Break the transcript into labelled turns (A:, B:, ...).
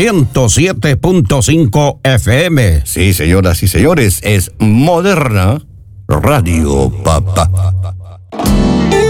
A: 107.5 FM.
B: Sí, señoras y señores, es Moderna Radio, papá.